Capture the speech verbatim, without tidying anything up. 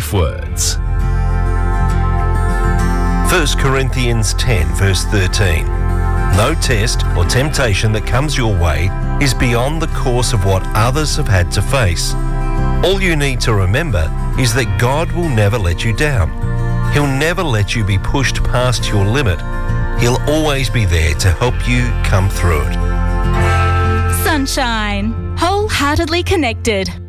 life words. First Corinthians ten, verse thirteen. No test or temptation that comes your way is beyond the course of what others have had to face. All you need to remember is that God will never let you down. He'll never let you be pushed past your limit. He'll always be there to help you come through it. Sunshine. Wholeheartedly connected.